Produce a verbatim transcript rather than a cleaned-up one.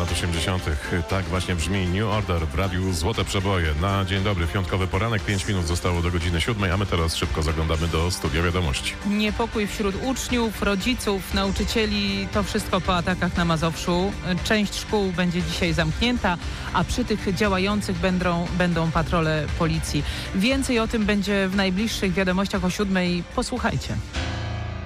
lat osiemdziesiątych. Tak właśnie brzmi New Order w radiu Złote Przeboje. Na dzień dobry, piątkowy poranek, pięć minut zostało do godziny siódmej, a my teraz szybko zaglądamy do studia wiadomości. Niepokój wśród uczniów, rodziców, nauczycieli, to wszystko po atakach na Mazowszu. Część szkół będzie dzisiaj zamknięta, a przy tych działających będą, będą patrole policji. Więcej o tym będzie w najbliższych wiadomościach o siódmej. Posłuchajcie.